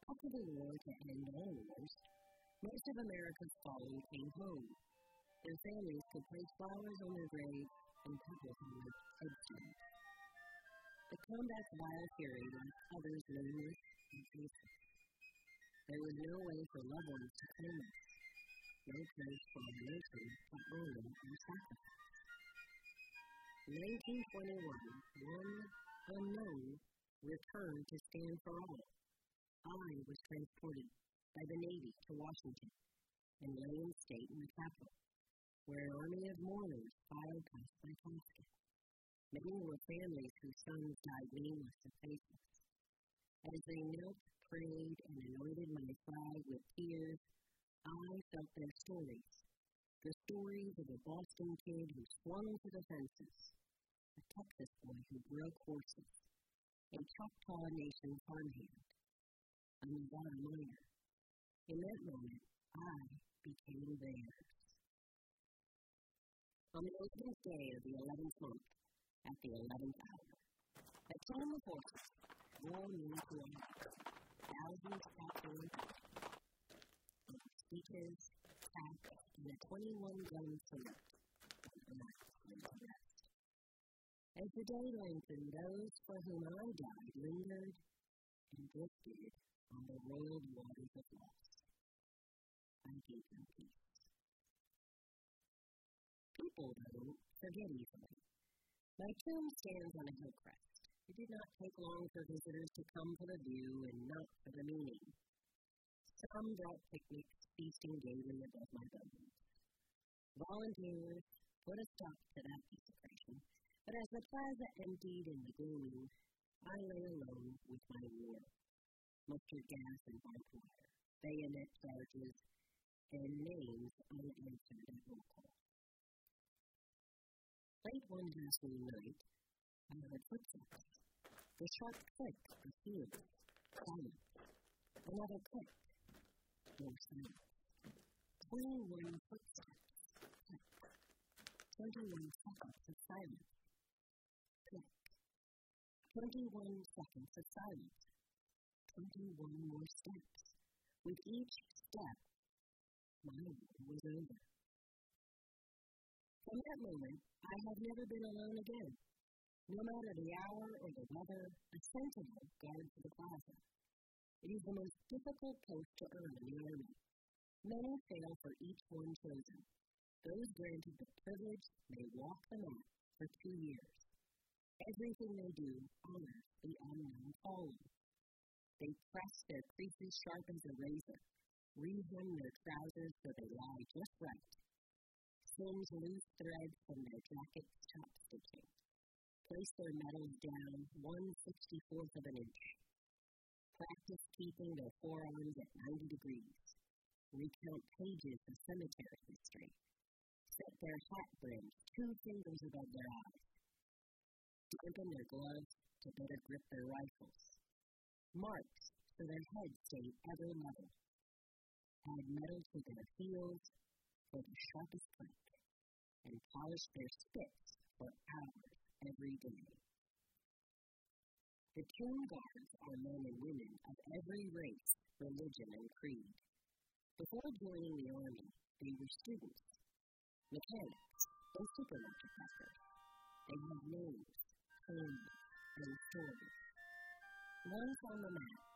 After the war to end all wars, most of America's fallen came home. Their families could place flowers on their graves and pebbles on their headstones. The combat's wild fury left others nameless and faceless. There was no way for loved ones to claim us, no place for our nation to own and sacrifice. In 1921, one unknown returned to stand for all. I was transported by the Navy to Washington and lay in state in the Capitol, where an army of mourners filed past my casket. Many were families whose sons died nameless and faceless. As they knelt, prayed, and anointed my flag with tears, I felt their stories. The stories of a Boston kid who swung to the fences, a Texas boy who broke horses, a Choctaw Nation farmhand, a Nevada miner. In that moment, I became theirs. On the 11th day of the 11th month, at the 11th hour, a team of horses bore me to a house. Thousands packed in speeches, taps, and a 21-gun salute. As the day lengthened, those for whom I died lingered and drifted on the roiled waters of loss. I gave them peace. People, though, forget easily. My tomb stands on a hill crest. It did not take long for visitors to come for the view and not for the meaning. Some brought picnics, feasting gaily above my bones. Volunteers put a stop to that desecration, but as the plaza emptied in the gloaming, I lay alone with my war. Mustard gas and barbed wire, bayonet charges, and names unanswered at roll call. Late one dazzling night, I heard footsteps. The sharp click of heels, silence. Another click, more silence. 21 footsteps, click. 21 seconds of silence, click. 21 seconds of silence. 21 more steps. With each step, my war was over. From that moment, I have never been alone again. No matter the hour or the weather, a sentinel guards the plaza. It is the most difficult post to earn in the Army. Many fail for each one chosen. Those granted the privilege may walk the mat for 2 years. Everything they do honors the unknown fallen. They press their creases sharp as a razor, rehem their trousers so they lie just right, singe loose threads from their jackets' top stitching, place their medals down 1/64th of an inch, practice keeping their forearms at 90 degrees, recount pages of cemetery history, set their hat brims 2 fingers above their eyes, dampen their gloves to better grip their rifles, marks so their heads stay ever level, add metal to their heels for the sharpest click, and polish their spits for hours every day. The tomb guards are men and women of every race, religion, and creed. Before joining the Army, they were students, mechanics, and supermarket workers. They have names, families, and stories. Once on the map,